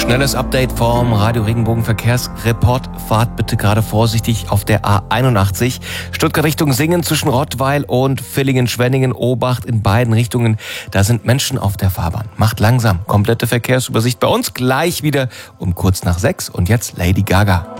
Schnelles Update vom Radio Regenbogen Verkehrsreport. Fahrt bitte gerade vorsichtig auf der A81. Stuttgart Richtung Singen zwischen Rottweil und Villingen-Schwenningen. Obacht in beiden Richtungen. Da sind Menschen auf der Fahrbahn. Macht langsam. Komplette Verkehrsübersicht bei uns gleich wieder um kurz nach 6. Und jetzt Lady Gaga.